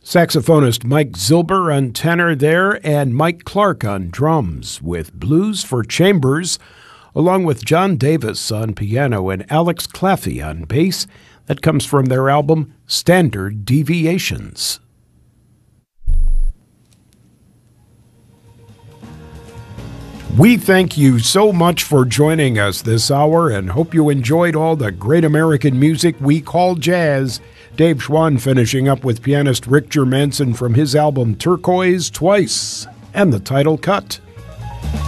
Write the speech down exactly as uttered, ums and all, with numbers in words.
Saxophonist Mike Zilber on tenor there, and Mike Clark on drums with Blues for Chambers, along with John Davis on piano and Alex Claffey on bass. That comes from their album Standard Deviations. We thank you so much for joining us this hour and hope you enjoyed all the great American music we call jazz. Dave Schwann finishing up with pianist Rick Germanson from his album Turquoise Twice and the title cut.